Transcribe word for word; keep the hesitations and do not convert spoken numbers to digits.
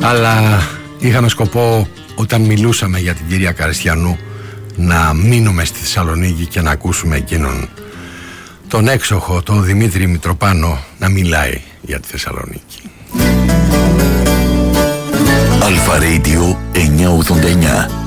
Αλλά είχαμε σκοπό, όταν μιλούσαμε για την κυρία Καριστιανού, να μείνουμε στη Θεσσαλονίκη και να ακούσουμε εκείνον τον έξοχο, τον Δημήτρη Μητροπάνο, να μιλάει για τη Θεσσαλονίκη. Αλφα Radio εννιακόσια ογδόντα εννιά.